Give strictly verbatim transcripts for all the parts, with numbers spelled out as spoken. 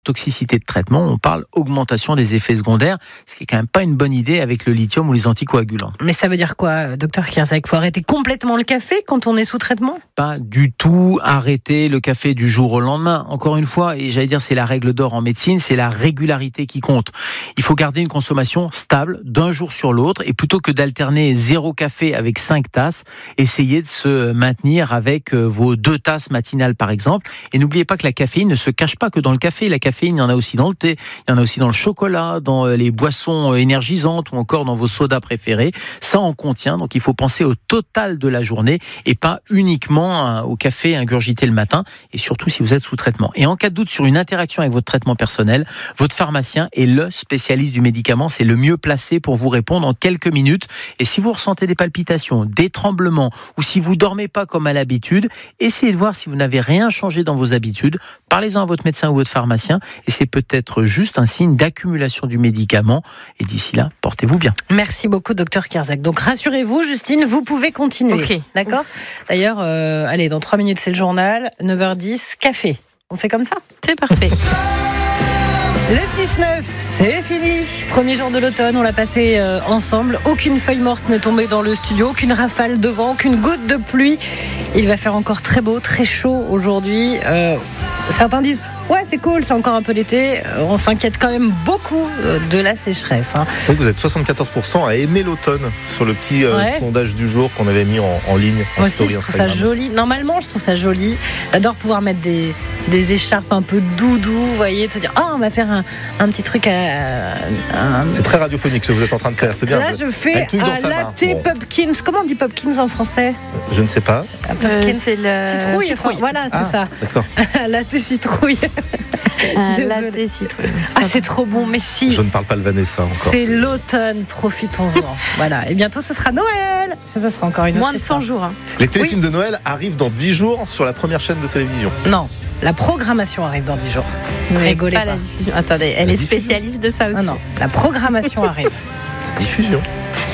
toxicité de traitement, on parle augmentation des effets secondaires, ce qui est quand même pas une bonne idée avec le lithium ou les anticoagulants. Mais ça veut dire quoi, docteur Kierzek? Il faut arrêter complètement le café quand on est sous traitement? Pas du tout arrêter le café du jour au lendemain. Encore une fois, et j'allais dire c'est la règle d'or en médecine, c'est la régularité qui compte. Il faut garder une consommation stable d'un jour sur l'autre et plutôt que d'alterner zéro café avec cinq tasses, essayez de se maintenir avec vos deux tasses matinales par exemple. Et n'oubliez pas que la caféine ne se cache pas que dans le café. La caféine, il y en a aussi dans le thé, il y en a aussi dans le chocolat, dans les boissons énergisantes ou encore dans vos sodas préférés. Ça en contient, donc il faut penser au total de la journée et pas uniquement au café ingurgité le matin et surtout si vous êtes sous traitement. Et en cas de doute sur une interaction avec votre traitement personnel, votre pharmacien est le spécialiste du médicament, c'est le mieux placé pour vous répondre en quelques minutes. Et si vous ressentez des palpitations, des tremblements ou si vous dormez pas comme à l'habitude, essayez de voir si vous n'avez rien changé dans vos habitudes. Parlez-en à votre médecin ou votre pharmacien et c'est peut-être juste un signe d'accumulation du médicament. Et d'ici là, portez-vous bien. Merci beaucoup, docteur Kierzek. Donc rassurez-vous, Justine, vous pouvez continuer. Ok. D'accord. D'ailleurs, euh, allez, dans trois minutes, c'est le journal. neuf heures dix, café. On fait comme ça? C'est parfait. Le six neuf, c'est fini. Premier jour de l'automne, on l'a passé euh, ensemble. Aucune feuille morte n'est tombée dans le studio, aucune rafale de vent, aucune goutte de pluie. Il va faire encore très beau, très chaud aujourd'hui. Euh, certains disent... Ouais, c'est cool, c'est encore un peu l'été. On s'inquiète quand même beaucoup de la sécheresse. Hein. C'est vrai que vous êtes soixante-quatorze pour cent à aimer l'automne sur le petit euh, ouais. sondage du jour qu'on avait mis en, en ligne. En Moi aussi, story je trouve Instagram. ça joli. Normalement, je trouve ça joli. J'adore pouvoir mettre des, des écharpes un peu doudou, vous voyez, de se dire, ah, oh, on va faire un, un petit truc à. à un... C'est très radiophonique ce que vous êtes en train de faire, c'est bien. Là, je fais un latte bon. Pupkins. Comment on dit Pupkins en français? Je ne sais pas. Euh, c'est le citrouille. citrouille. Voilà, c'est ah, ça. D'accord. Latte citrouille. Un latte citrouille. Ah, c'est trop bon, mais si. Je ne parle pas le Vanessa encore. C'est l'automne, profitons-en. Voilà. Et bientôt, ce sera Noël. Ça, ça sera encore une autre Moins de cent jours. Hein. Les téléfilms oui. de Noël arrivent dans dix jours sur la première chaîne de télévision. Non, la programmation arrive dans dix jours. Ne rigolez pas. pas. La diffusion. Attendez, elle la est diffusion. spécialiste de ça aussi. Non, non, la programmation arrive. La diffusion.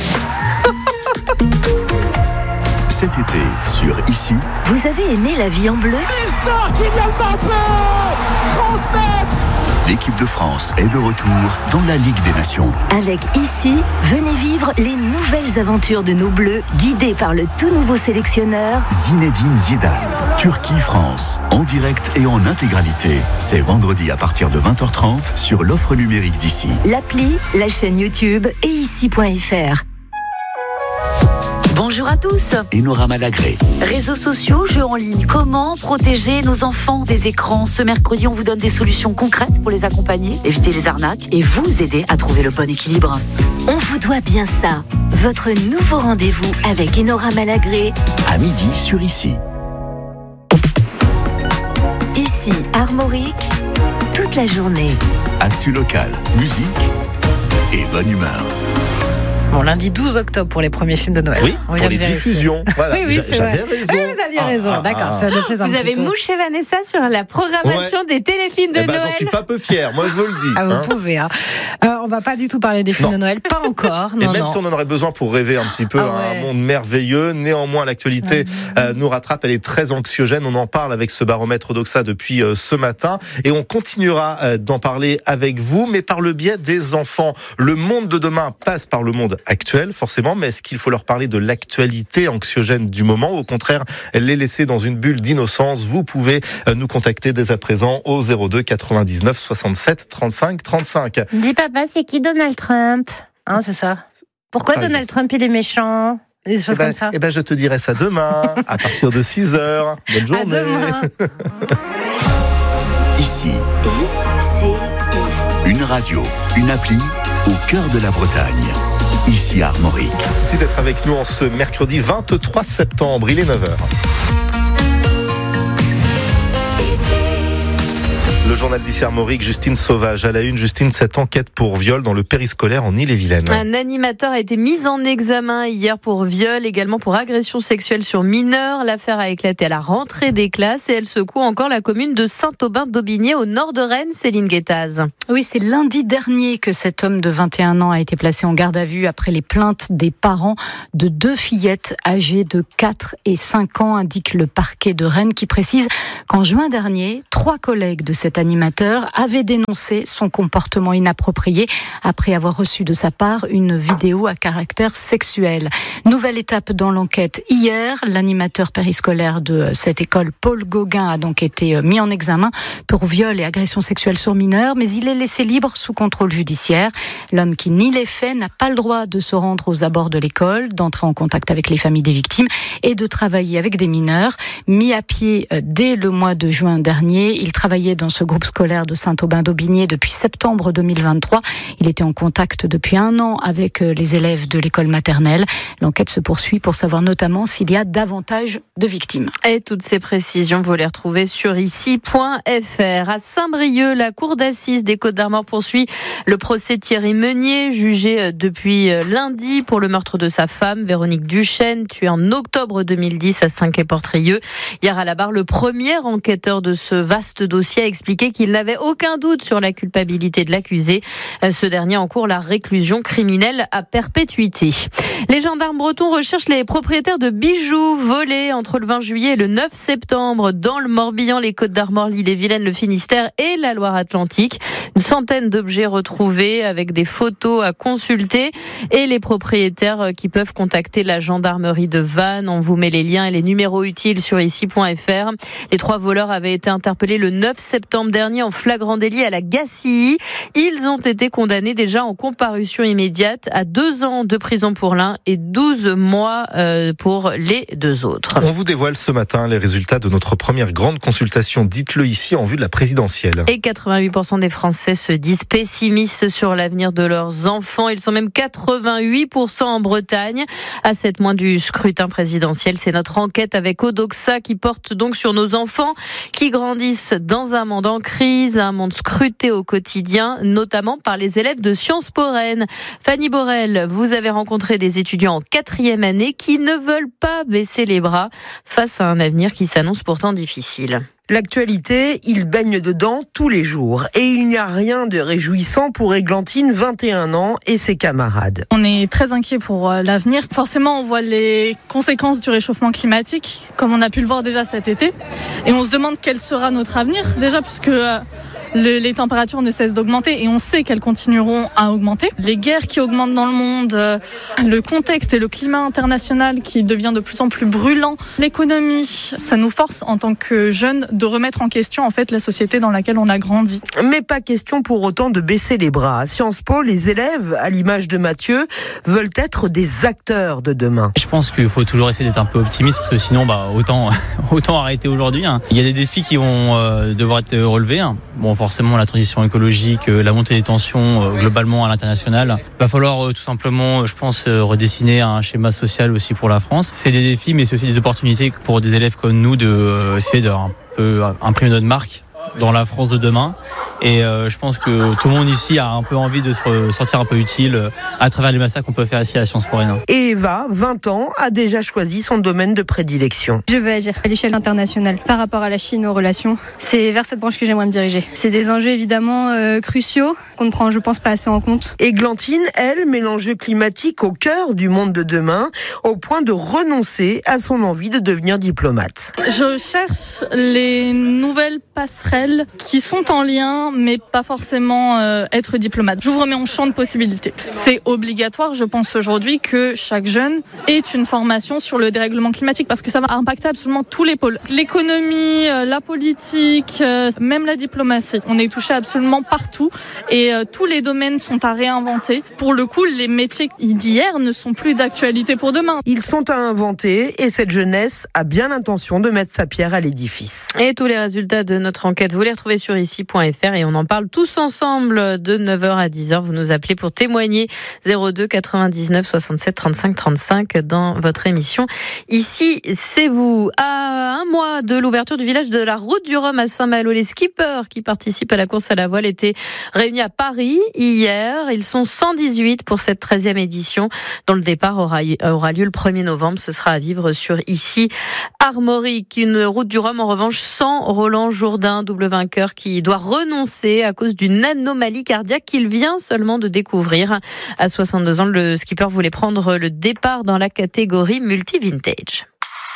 Cet été, sur Ici. Vous avez aimé La vie en bleu? L'histoire Kylian Mbappé, trente mètres. L'équipe de France est de retour dans la Ligue des Nations. Avec Ici, venez vivre les nouvelles aventures de nos Bleus, guidés par le tout nouveau sélectionneur Zinedine Zidane. Turquie-France, en direct et en intégralité. C'est vendredi à partir de vingt heures trente sur l'offre numérique d'Ici. L'appli, la chaîne YouTube et ici point f r. Bonjour à tous. Enora Malagré. Réseaux sociaux, jeux en ligne, comment protéger nos enfants des écrans? Ce mercredi, on vous donne des solutions concrètes pour les accompagner, éviter les arnaques et vous aider à trouver le bon équilibre. On vous doit bien ça. Votre nouveau rendez-vous avec Enora Malagré. À midi sur Ici. Ici, Armorique, toute la journée. Actu local, musique et bonne humeur. Bon, lundi douze octobre pour les premiers films de Noël. Oui, on pour les diffusions. Voilà, oui, oui, c'est j'avais vrai. raison. Oui, vous aviez ah, raison, ah, d'accord. Ah, ça ah. Vous avez mouché Vanessa sur la programmation ouais. des téléfilms de eh ben, Noël. J'en suis pas peu fier, moi je vous le dis. Ah, vous hein. pouvez. Hein. Euh, on va pas du tout parler des films non. de Noël, pas encore. Non, Et même non. si on en aurait besoin pour rêver un petit peu, ah, ouais. un monde merveilleux, néanmoins l'actualité mmh. euh, nous rattrape, elle est très anxiogène. On en parle avec ce baromètre Odoxa depuis euh, ce matin et on continuera euh, d'en parler avec vous, mais par le biais des enfants. Le monde de demain passe par le monde actuel, forcément, mais est-ce qu'il faut leur parler de l'actualité anxiogène du moment ou au contraire les laisser dans une bulle d'innocence? Vous pouvez euh, nous contacter dès à présent au zéro deux quatre-vingt-dix-neuf soixante-sept trente-cinq trente-cinq. Dis papa, c'est qui Donald Trump? Hein, c'est ça. Pourquoi ah, Donald Trump il est méchant? Des choses eh ben, comme ça. Eh ben, je te dirai ça demain à partir de six heures. Bonne journée. À demain. Ici. I C I. Une radio, une appli au cœur de la Bretagne. Ici à Armorique. Merci d'être avec nous en ce mercredi vingt-trois septembre, il est neuf heures. Le journal d'Ici Armorique, Justine Sauvage. À la une, Justine, cette enquête pour viol dans le périscolaire en Ille-et-Vilaine. Un animateur a été mis en examen hier pour viol, également pour agression sexuelle sur mineurs. L'affaire a éclaté à la rentrée des classes et elle secoue encore la commune de Saint-Aubin-d'Aubigné au nord de Rennes. Céline Guettaz. Oui, c'est lundi dernier que cet homme de vingt et un ans a été placé en garde à vue après les plaintes des parents de deux fillettes âgées de quatre et cinq ans, indique le parquet de Rennes qui précise qu'en juin dernier, trois collègues de cet cet animateur avait dénoncé son comportement inapproprié après avoir reçu de sa part une vidéo à caractère sexuel. Nouvelle étape dans l'enquête hier. L'animateur périscolaire de cette école, Paul Gauguin, a donc été mis en examen pour viol et agression sexuelle sur mineurs, mais il est laissé libre sous contrôle judiciaire. L'homme qui nie les faits n'a pas le droit de se rendre aux abords de l'école, d'entrer en contact avec les familles des victimes et de travailler avec des mineurs. Mis à pied dès le mois de juin dernier, il travaillait dans ce groupe scolaire de Saint-Aubin-d'Aubigné depuis septembre deux mille vingt-trois. Il était en contact depuis un an avec les élèves de l'école maternelle. L'enquête se poursuit pour savoir notamment s'il y a davantage de victimes. Et toutes ces précisions, vous les retrouvez sur ici point f r. À Saint-Brieuc, la cour d'assises des Côtes-d'Armor poursuit le procès de Thierry Meunier, jugé depuis lundi pour le meurtre de sa femme, Véronique Duchesne, tuée en octobre deux mille dix à Saint-Quay-Portrieux. Hier à la barre, le premier enquêteur de ce vaste dossier a expliqué qu'il n'avait aucun doute sur la culpabilité de l'accusé. Ce dernier encourt la réclusion criminelle à perpétuité. Les gendarmes bretons recherchent les propriétaires de bijoux volés entre le vingt juillet et le neuf septembre dans le Morbihan, les Côtes-d'Armor, l'Ille-et-Vilaine, le Finistère et la Loire-Atlantique. Une centaine d'objets retrouvés avec des photos à consulter et les propriétaires qui peuvent contacter la gendarmerie de Vannes. On vous met les liens et les numéros utiles sur ici point f r. Les trois voleurs avaient été interpellés le neuf septembre dernier en flagrant délit à la Gacilly. Ils ont été condamnés déjà en comparution immédiate à deux ans de prison pour l'un et douze mois pour les deux autres. On vous dévoile ce matin les résultats de notre première grande consultation, dites-le ici, en vue de la présidentielle. Et quatre-vingt-huit pour cent des Français se disent pessimistes sur l'avenir de leurs enfants. Ils sont même quatre-vingt-huit pour cent en Bretagne. À sept mois du scrutin présidentiel, c'est notre enquête avec Odoxa qui porte donc sur nos enfants qui grandissent dans un monde en crise, un monde scruté au quotidien, notamment par les élèves de Sciences Po Rennes. Fanny Borel, vous avez rencontré des étudiants en quatrième année qui ne veulent pas baisser les bras face à un avenir qui s'annonce pourtant difficile. L'actualité, il baigne dedans tous les jours. Et il n'y a rien de réjouissant pour Églantine, vingt et un ans, et ses camarades. On est très inquiets pour l'avenir. Forcément, on voit les conséquences du réchauffement climatique, comme on a pu le voir déjà cet été. Et on se demande quel sera notre avenir, déjà, puisque Le, les températures ne cessent d'augmenter et on sait qu'elles continueront à augmenter. Les guerres qui augmentent dans le monde, euh, le contexte et le climat international qui devient de plus en plus brûlant, l'économie, ça nous force en tant que jeunes de remettre en question en fait la société dans laquelle on a grandi. Mais pas question pour autant de baisser les bras. À Sciences Po, les élèves, à l'image de Mathieu, veulent être des acteurs de demain. Je pense qu'il faut toujours essayer d'être un peu optimiste parce que sinon bah, autant, autant arrêter aujourd'hui. Hein. Il y a des défis qui vont euh, devoir être relevés. Hein. Bon, forcément la transition écologique, la montée des tensions globalement à l'international. Il va falloir tout simplement, je pense, redessiner un schéma social aussi pour la France. C'est des défis, mais c'est aussi des opportunités pour des élèves comme nous d'essayer de un peu imprimer notre marque dans la France de demain. Et euh, je pense que tout le monde ici a un peu envie de se sentir un peu utile à travers les massacres qu'on peut faire ici à Sciences Po Rennes. Et Eva, vingt ans, a déjà choisi son domaine de prédilection. Je veux agir à l'échelle internationale par rapport à la Chine, aux relations. C'est vers cette branche que j'aimerais me diriger. C'est des enjeux évidemment euh, cruciaux qu'on ne prend, je pense, pas assez en compte. Églantine, elle, met l'enjeu climatique au cœur du monde de demain, au point de renoncer à son envie de devenir diplomate. Je cherche les nouvelles passerelles qui sont en lien, mais pas forcément euh, être diplomate. J'ouvre mon champ de possibilités. C'est obligatoire, je pense aujourd'hui, que chaque jeune ait une formation sur le dérèglement climatique, parce que ça va impacter absolument tous les pôles. L'économie, euh, la politique, euh, même la diplomatie. On est touché absolument partout et euh, tous les domaines sont à réinventer. Pour le coup, les métiers d'hier ne sont plus d'actualité pour demain. Ils sont à inventer et cette jeunesse a bien l'intention de mettre sa pierre à l'édifice. Et tous les résultats de notre enquête, vous les retrouvez sur ici point f r et on en parle tous ensemble de neuf heures à dix heures. Vous nous appelez pour témoigner zéro deux quatre-vingt-dix-neuf soixante-sept trente-cinq trente-cinq dans votre émission. Ici, c'est vous. À un mois de l'ouverture du village de la Route du Rhum à Saint-Malo, les skippers qui participent à la course à la voile étaient réunis à Paris hier. Ils sont cent dix-huit pour cette treizième édition dont le départ aura, aura lieu le premier novembre. Ce sera à vivre sur ici Armorique. Une Route du Rhum en revanche sans Roland Jourdain, double vainqueur qui doit renoncer à cause d'une anomalie cardiaque qu'il vient seulement de découvrir. À soixante-deux ans, le skipper voulait prendre le départ dans la catégorie multi-vintage.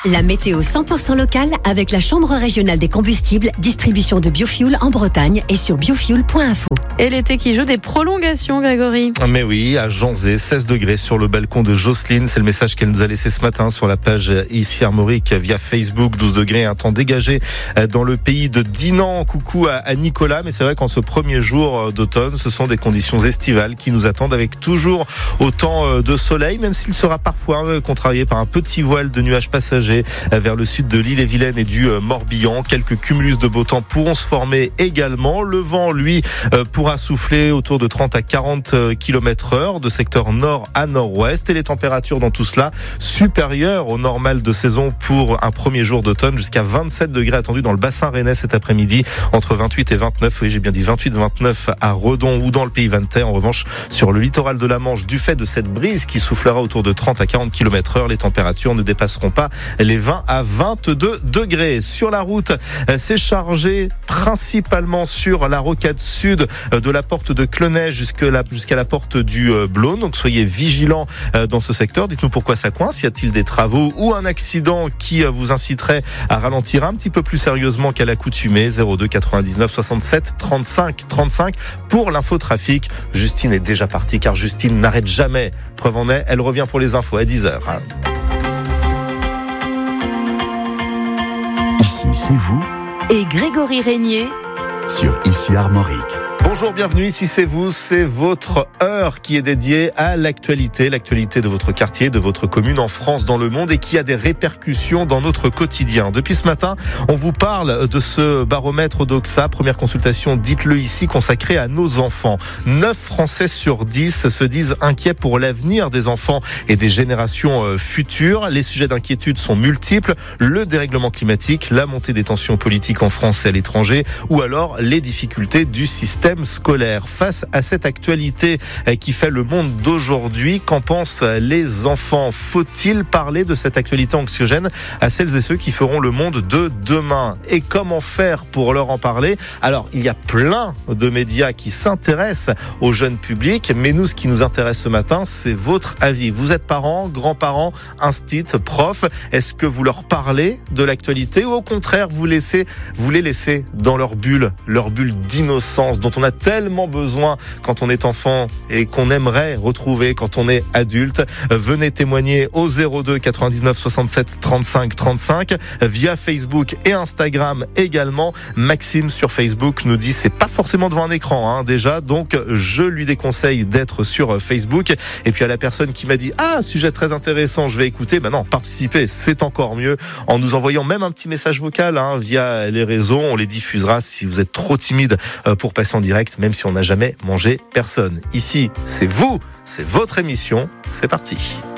La météo cent pour cent locale avec la Chambre régionale des combustibles, distribution de biofuel en Bretagne et sur biofuel point info. Et l'été qui joue des prolongations, Grégory. Mais oui, à Janzé, seize degrés sur le balcon de Jocelyne. C'est le message qu'elle nous a laissé ce matin sur la page ici Armorique via Facebook. douze degrés, un temps dégagé dans le pays de Dinan. Coucou à Nicolas. Mais c'est vrai qu'en ce premier jour d'automne, ce sont des conditions estivales qui nous attendent avec toujours autant de soleil, même s'il sera parfois contrarié par un petit voile de nuages passagers vers le sud de l'Ille-et-Vilaine et du Morbihan. Quelques cumulus de beau temps pourront se former également. Le vent, lui, pourra souffler autour de trente à quarante kilomètres heure de secteur nord à nord-ouest, et les températures dans tout cela supérieures au normal de saison pour un premier jour d'automne, jusqu'à vingt-sept degrés attendus dans le bassin rennais cet après-midi, entre vingt-huit et vingt-neuf, oui j'ai bien dit vingt-huit vingt-neuf à Redon ou dans le pays vantais. En revanche, sur le littoral de la Manche, du fait de cette brise qui soufflera autour de trente à quarante kilomètres heure, les températures ne dépasseront pas les vingt à vingt-deux degrés. Sur la route, c'est chargé principalement sur la rocade sud de la porte de Clenay jusqu'à la, jusqu'à la porte du Blône. Donc soyez vigilants dans ce secteur. Dites-nous pourquoi ça coince. Y a-t-il des travaux ou un accident qui vous inciterait à ralentir un petit peu plus sérieusement qu'à l'accoutumée? zéro deux quatre-vingt-dix-neuf soixante-sept trente-cinq trente-cinq pour l'infotrafic. Justine est déjà partie car Justine n'arrête jamais. Preuve en est, elle revient pour les infos à dix heures. Ici, c'est vous. Et Grégory Régnier Sur Ici Armorique. Bonjour, bienvenue, ici c'est vous, c'est votre heure qui est dédiée à l'actualité, l'actualité de votre quartier, de votre commune en France, dans le monde, et qui a des répercussions dans notre quotidien. Depuis ce matin, on vous parle de ce baromètre Odoxa, première consultation, dites-le ici, consacrée à nos enfants. neuf Français sur dix se disent inquiets pour l'avenir des enfants et des générations futures. Les sujets d'inquiétude sont multiples, le dérèglement climatique, la montée des tensions politiques en France et à l'étranger, ou alors les difficultés du système scolaire. Face à cette actualité qui fait le monde d'aujourd'hui, qu'en pensent les enfants? Faut-il parler de cette actualité anxiogène à celles et ceux qui feront le monde de demain? Et comment faire pour leur en parler? Alors, il y a plein de médias qui s'intéressent au jeune public, mais nous, ce qui nous intéresse ce matin, c'est votre avis. Vous êtes parents, grands-parents, instit, profs. Est-ce que vous leur parlez de l'actualité, ou au contraire, vous laissez, vous les laissez dans leur bulle, leur bulle d'innocence dont on a tellement besoin quand on est enfant et qu'on aimerait retrouver quand on est adulte? Venez témoigner au zéro deux quatre-vingt-dix-neuf soixante-sept trente-cinq trente-cinq via Facebook et Instagram également. Maxime sur Facebook nous dit c'est pas forcément devant un écran hein, déjà, donc je lui déconseille d'être sur Facebook. Et puis à la personne qui m'a dit ah sujet très intéressant, je vais écouter, ben non, participer c'est encore mieux en nous envoyant même un petit message vocal hein, via les réseaux. On les diffusera si vous êtes trop timide pour passer en direct, même si on n'a jamais mangé personne. Ici, c'est vous, c'est votre émission, c'est parti.